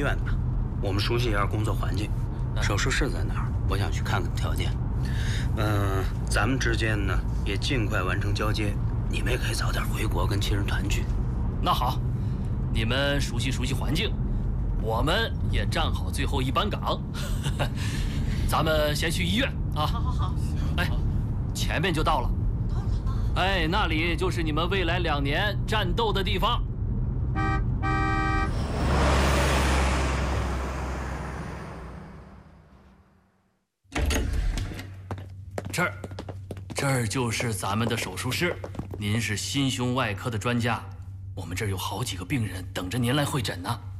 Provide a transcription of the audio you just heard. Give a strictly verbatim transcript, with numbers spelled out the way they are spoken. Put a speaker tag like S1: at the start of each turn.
S1: 院吧，我们熟悉一下工作环境。手术室在哪儿？我想去看看条件。嗯、呃，咱们之间呢也尽快完成交接，你们也可以早点回国跟亲人团聚。
S2: 那好，你们熟悉熟悉环境，我们也站好最后一班岗。咱们先去医院啊！
S3: 好好好。
S2: 哎，前面就到了。到了。哎，那里就是你们未来两年战斗的地方。这儿，这儿就是咱们的手术室。您是心胸外科的专家，我们这儿有好几个病人等着您来会诊呢。